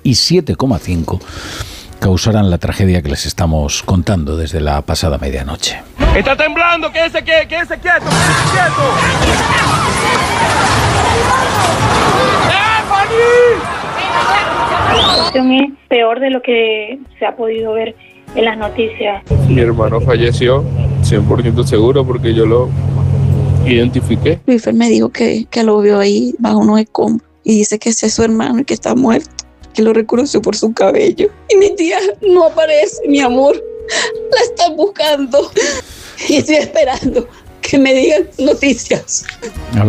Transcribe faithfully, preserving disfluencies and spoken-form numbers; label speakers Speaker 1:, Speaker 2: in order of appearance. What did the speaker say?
Speaker 1: y siete coma cinco causarán la tragedia que les estamos contando desde la pasada medianoche.
Speaker 2: ¡Está temblando! ¡Quédese quieto! ¡Quédese quieto! ¡Quédese quieto!
Speaker 3: La situación es peor de lo que se ha podido ver en las noticias.
Speaker 4: Mi hermano falleció, cien por ciento seguro, porque yo lo identifiqué.
Speaker 5: Luis me dijo que, que lo vio ahí bajo unos escombros y dice que ese es su hermano y que está muerto, que lo reconoció por su cabello. Y mi tía no aparece, mi amor. La están buscando y estoy esperando que me digan noticias.